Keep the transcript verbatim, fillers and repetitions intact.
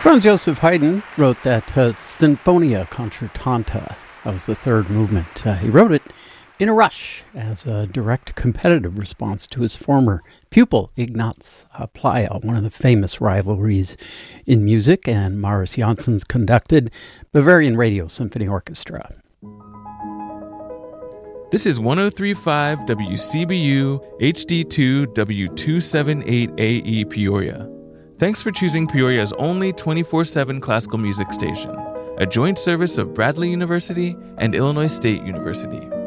Franz Joseph Haydn wrote that uh, Sinfonia Concertanta. That was the third movement. Uh, he wrote it in a rush as a direct competitive response to his former pupil, Ignaz uh, Pleyel, one of the famous rivalries in music, and Maurice Janssens conducted Bavarian Radio Symphony Orchestra. This is one oh three point five W C B U H D two W two seventy-eight A E Peoria. Thanks for choosing Peoria's only twenty-four seven classical music station, a joint service of Bradley University and Illinois State University.